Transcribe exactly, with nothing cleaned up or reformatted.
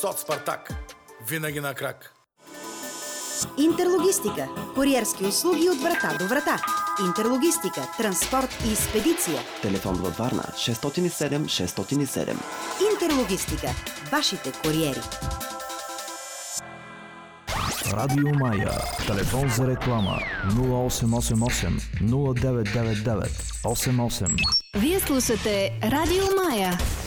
СОТ Спартак. Винаги на крак. Интерлогистика. Куриерски услуги от врата до врата. Интерлогистика, транспорт и експедиция. Телефон във Варна шест зет и седем шест зет и седем. Интерлогистика. Вашите куриери. Радио Мая. Телефон за реклама нула осем осем осем нула девет девет девет осем осем. Вие слушате Радио Мая.